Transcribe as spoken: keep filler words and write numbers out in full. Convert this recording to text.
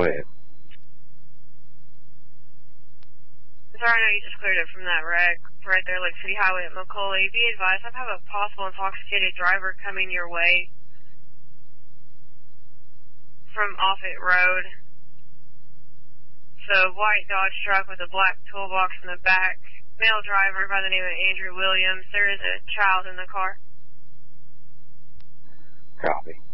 Go ahead. Sorry, I know you just cleared it from that wreck right there, like City Highway at McCauley. Be advised, I have a possible intoxicated driver coming your way from Offutt Road. So, white Dodge truck with a black toolbox in the back. Male driver by the name of Andrew Williams. There is a child in the car. Copy.